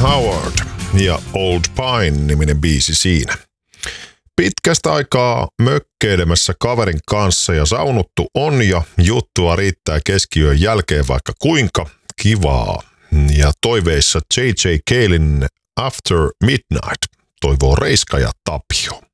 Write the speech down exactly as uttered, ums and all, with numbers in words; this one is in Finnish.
Howard ja Old Pine-niminen biisi siinä. Pitkästä aikaa mökkeilemässä kaverin kanssa ja saunuttu on ja juttua riittää keskiyön jälkeen vaikka kuinka kivaa. Ja toiveissa J J. Calein After Midnight toivoo Reiska ja Tapio.